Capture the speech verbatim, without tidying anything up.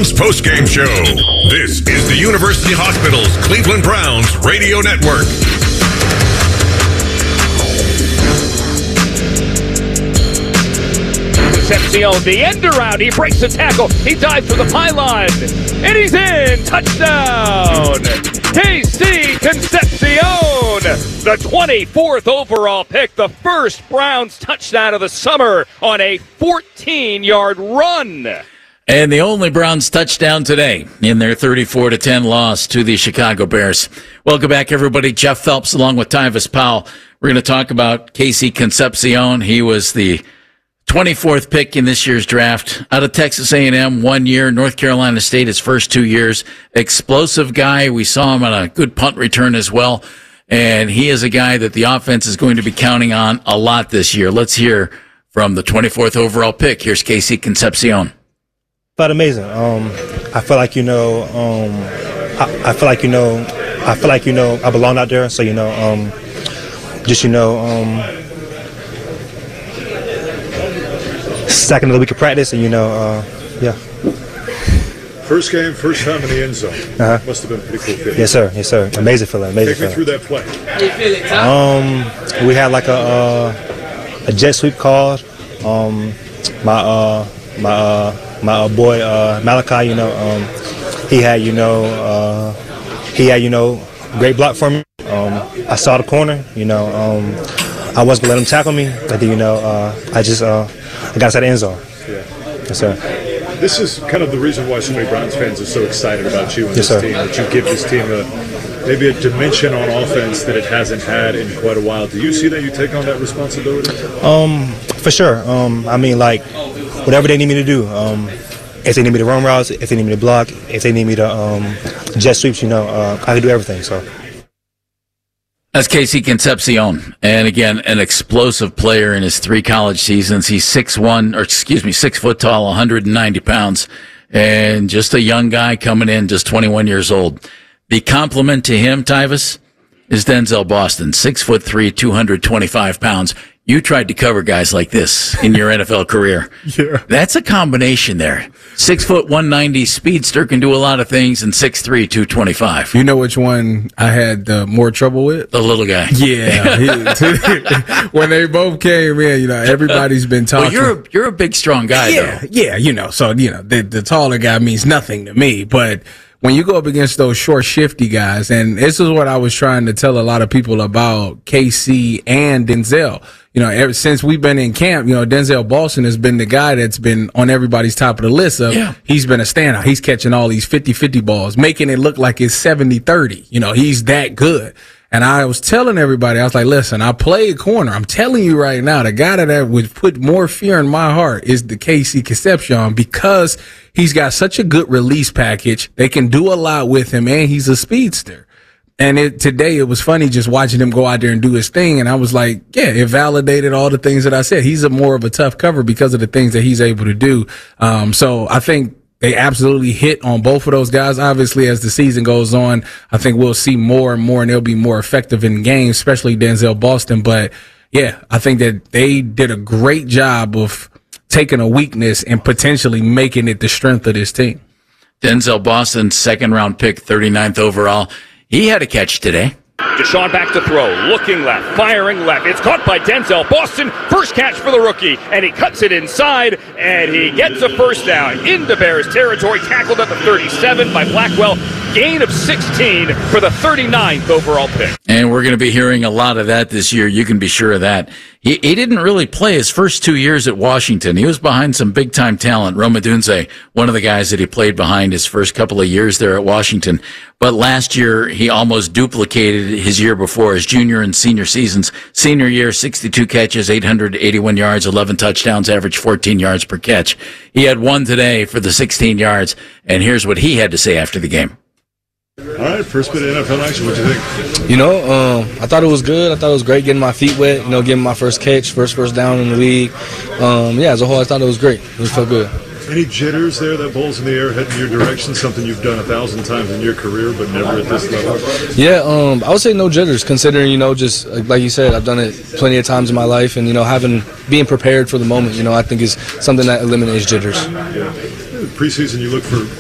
Browns postgame show. This is the University Hospital's Cleveland Browns radio network. Concepcion, the end around. He breaks the tackle. He dives for the pylon. And he's in. Touchdown. K C Concepcion, the twenty-fourth overall pick, the first Browns touchdown of the summer on a fourteen-yard run. And the only Browns touchdown today in their thirty-four to ten loss to the Chicago Bears. Welcome back, everybody. Jeff Phelps along with Tyvis Powell. We're going to talk about K C Concepcion. He was the twenty-fourth pick in this year's draft out of Texas A and M, one year, North Carolina State his first two years. Explosive guy. We saw him on a good punt return as well. And he is a guy that the offense is going to be counting on a lot this year. Let's hear from the twenty-fourth overall pick. Here's K C Concepcion. Felt amazing. Um, I feel like, you know, um, I, I feel like, you know, I feel like, you know, I belong out there. So, you know, um, just, you know, um, second of the week of practice, and you know, uh, yeah. First game, first time in the end zone. Uh-huh. Must have been a pretty cool feeling. Yes, sir. Yes, sir. Amazing feeling. Amazing Take me feeling. through that play. Um, we had like a uh, a jet sweep called. Um, my uh, my uh, my uh, boy uh, Malachi, you know, um, he had you know uh, he had you know great block for me. Um, I saw the corner, you know. Um, I wasn't gonna let him tackle me, but you know, uh, I just uh, I got inside the end zone. Yeah. Yes, sir. This is kind of the reason why so many Browns fans are so excited about you and yes, this sir. team, that you give this team a, maybe a dimension on offense that it hasn't had in quite a while. Do you see that you take on that responsibility? Um, for sure. Um, I mean, like, whatever they need me to do. Um, if they need me to run routes, if they need me to block, if they need me to um, jet sweeps, you know, uh, I can do everything. So. That's K C Concepcion, and again, an explosive player in his three college seasons. He's six one, or excuse me, six foot tall, one hundred ninety pounds, and just a young guy coming in, just twenty-one years old. The compliment to him, Tyvis, is Denzel Boston, six foot three, two hundred twenty-five pounds. You tried to cover guys like this in your N F L career. Yeah. That's a combination there. Six foot, one ninety, speedster, can do a lot of things, and six three, two twenty-five. You know which one I had uh, more trouble with? The little guy. Yeah. He, when they both came in, you know, everybody's been talking. Well, you're a, you're a big, strong guy, yeah, though. Yeah, you know, so, you know, the, the taller guy means nothing to me, but when you go up against those short, shifty guys, and this is what I was trying to tell a lot of people about K C and Denzel. You know, ever since we've been in camp, you know, Denzel Boston has been the guy that's been on everybody's top of the list of, yeah. He's been a standout. He's catching all these fifty-fifty balls, making it look like it's seventy thirty. You know, he's that good. And I was telling everybody, I was like, listen, I played corner. I'm telling you right now, the guy that would put more fear in my heart is the K C Concepcion, because he's got such a good release package. They can do a lot with him, and he's a speedster. And it, today it was funny just watching him go out there and do his thing. And I was like, yeah, it validated all the things that I said. He's a more of a tough cover because of the things that he's able to do. Um, so I think they absolutely hit on both of those guys. Obviously, as the season goes on, I think we'll see more and more, and they'll be more effective in games, especially Denzel Boston. But yeah, I think that they did a great job of taking a weakness and potentially making it the strength of this team. Denzel Boston, second round pick, thirty-ninth overall. He had a catch today. Deshaun back to throw, looking left, firing left. It's caught by Denzel Boston. First catch for the rookie, and he cuts it inside, and he gets a first down into Bears territory. Tackled at the thirty-seven by Blackwell. Gain of sixteen for the thirty-ninth overall pick. And we're going to be hearing a lot of that this year. You can be sure of that. He, he didn't really play his first two years at Washington. He was behind some big-time talent. Rome Odunze, one of the guys that he played behind his first couple of years there at Washington. But last year, he almost duplicated his year before, his junior and senior seasons. Senior year, sixty-two catches, eight hundred eighty-one yards, eleven touchdowns, average fourteen yards per catch. He had one today for the sixteen yards, and here's what he had to say after the game. All right, first bit of N F L action. What do you think? You know, um, I thought it was good. I thought it was great getting my feet wet, you know, getting my first catch, first first down in the league. Um, yeah, as a whole, I thought it was great. It felt good. Any jitters there? That ball's in the air heading your direction, something you've done a thousand times in your career, but never at this level? Yeah, um, I would say no jitters, considering, you know, just like you said, I've done it plenty of times in my life, and, you know, having being prepared for the moment, you know, I think is something that eliminates jitters. Yeah. Preseason, you look for